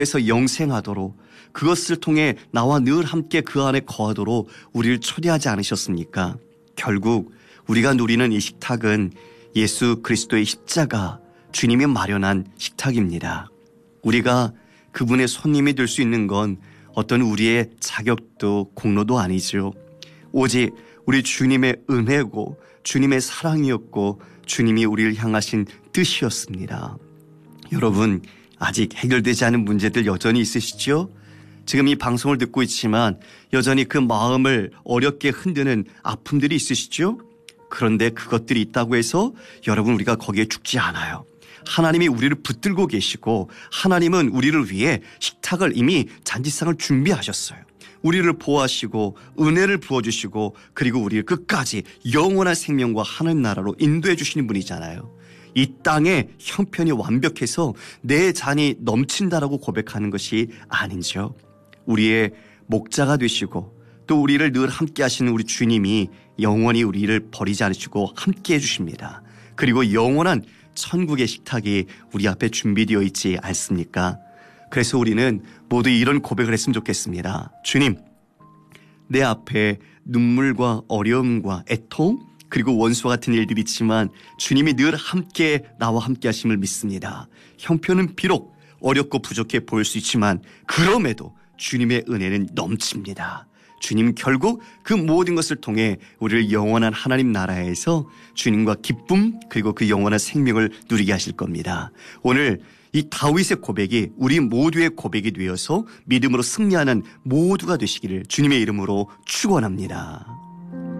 에서 영생하도록, 그것을 통해 나와 늘 함께 그 안에 거하도록 우리를 초대하지 않으셨습니까? 결국 우리가 누리는 이 식탁은 예수 그리스도의 십자가, 주님이 마련한 식탁입니다. 우리가 그분의 손님이 될 수 있는 건 어떤 우리의 자격도 공로도 아니죠. 오직 우리 주님의 은혜고 주님의 사랑이었고 주님이 우리를 향하신 뜻이었습니다. 여러분, 아직 해결되지 않은 문제들 여전히 있으시죠? 지금 이 방송을 듣고 있지만 여전히 그 마음을 어렵게 흔드는 아픔들이 있으시죠? 그런데 그것들이 있다고 해서 여러분, 우리가 거기에 죽지 않아요. 하나님이 우리를 붙들고 계시고 하나님은 우리를 위해 식탁을 이미 잔치상을 준비하셨어요. 우리를 보호하시고 은혜를 부어주시고 그리고 우리를 끝까지 영원한 생명과 하나님 나라로 인도해 주시는 분이잖아요. 이 땅에 형편이 완벽해서 내 잔이 넘친다라고 고백하는 것이 아니죠. 우리의 목자가 되시고 또 우리를 늘 함께 하시는 우리 주님이 영원히 우리를 버리지 않으시고 함께 해주십니다. 그리고 영원한 천국의 식탁이 우리 앞에 준비되어 있지 않습니까? 그래서 우리는 모두 이런 고백을 했으면 좋겠습니다. 주님, 내 앞에 눈물과 어려움과 애통 그리고 원수와 같은 일들이 있지만 주님이 늘 함께 나와 함께 하심을 믿습니다. 형편은 비록 어렵고 부족해 보일 수 있지만 그럼에도 주님의 은혜는 넘칩니다. 주님 결국 그 모든 것을 통해 우리를 영원한 하나님 나라에서 주님과 기쁨 그리고 그 영원한 생명을 누리게 하실 겁니다. 오늘 이 다윗의 고백이 우리 모두의 고백이 되어서 믿음으로 승리하는 모두가 되시기를 주님의 이름으로 축원합니다.